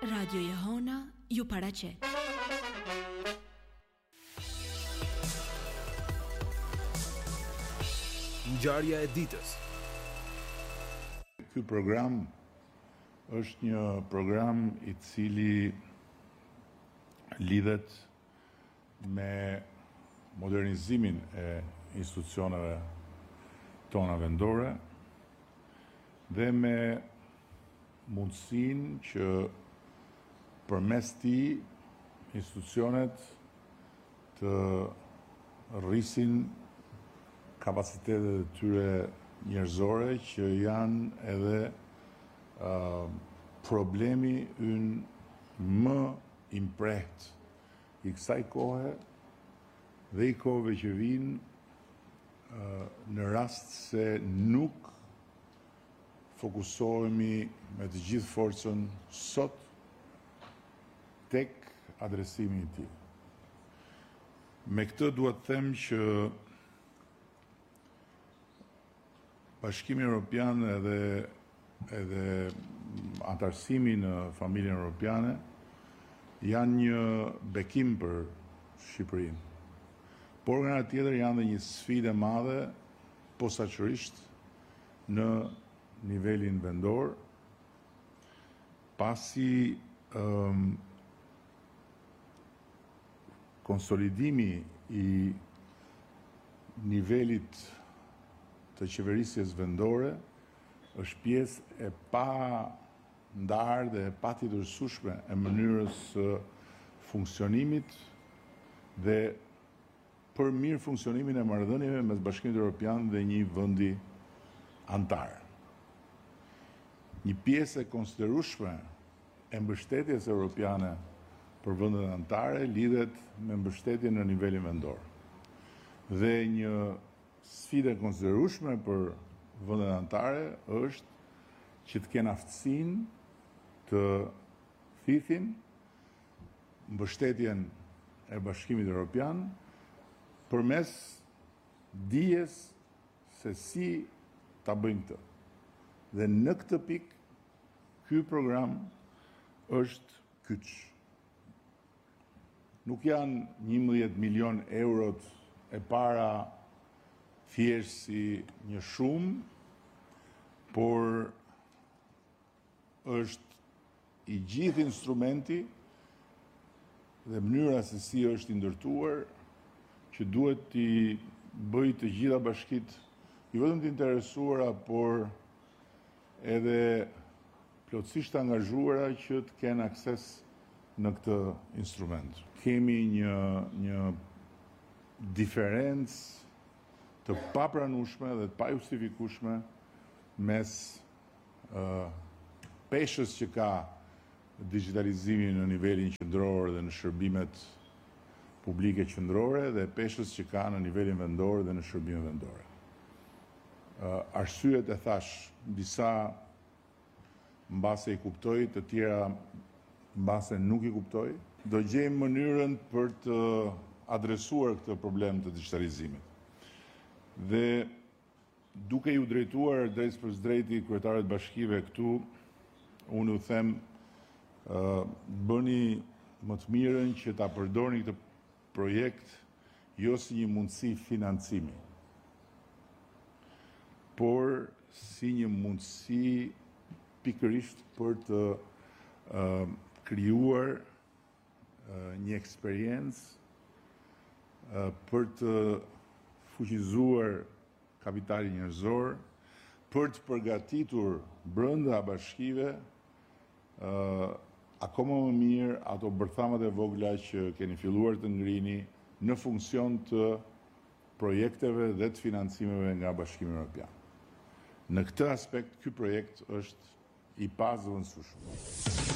Radio Jehona ju paraqet. Ngjarja e ditës. Ky program është një program i cili lidhet me modernizimin e institucioneve tona vendore dhe me mundësinë që përmes tij institucionet të rrisin kapacitetet e tyre njerëzore që janë edhe problemi ynë më i mprehtë i kësaj kohe dhe i kohëve që vinë në rast se nuk fokusohemi me të gjithë forcën sot tek adresimi i tij. Me këtë duhet të them që Bashkimi Evropian edhe antarësimi në familjen evropiane janë një bekim për Shqipërinë. Por nga ana tjetër janë dhe një sfidë e madhe posaçërisht në nivelin vendor, pasi konsolidimi i nivelit të qeverisjes vendore është pjesë e pa ndarë dhe e pa tjetërsueshme e mënyrës së funksionimit dhe për mirë funksionimin e marrëdhënieve mes Bashkimit Evropian dhe një vendi antar. Një pjesë e konsiderueshme e mbështetjes evropiane për vendet anëtare lidhet me mbështetjen në nivelin vendor. Dhe një sfidë e konsiderueshme për vendet anëtare është që të kenë aftësinë të thithin mbështetjen e Bashkimit Evropian përmes dijes se si ta bëjnë këtë. Dhe në këtë pikë, ky program është kyç. Nuk janë 11 milion eurot e para thjesht si një shumë, por është i gjithë instrumenti dhe mënyra se si është i ndërtuar që duhet t'i bëjë të gjitha bashkitë, jo vetëm të interesuara, por edhe plotësisht angazhuara që të kenë akses në këtë instrument. Kemi një diferencë të papranueshme dhe të pajustifikueshme mes peshës që ka digitalizimi në nivelin qendror dhe në shërbimet publike qendrore dhe peshës që ka në nivelin vendor dhe në shërbimet vendore. Arsyet e thash, disa mbase i kuptoj, të tjera mbase nuk i kuptoj. Do gjejmë mënyrën për të adresuar këtë problem të digitalizimit. Dhe duke ju drejtuar drejt për drejti kryetarët bashkive këtu, unë u them bëni më të mirën që ta përdorni këtë projekt jo si një mundësi financimi, por si një mundësi pikërisht për të krijuar një eksperiencë, për të fuqizuar kapitalin njerëzor, për të përgatitur brenda bashkive akoma më mirë ato bërthamat e vogla që keni filluar të ngrini në funksion të projekteve dhe të financimeve nga Bashkimi Evropian. Në këtë aspekt, ky projekt është i pazëvendësueshëm.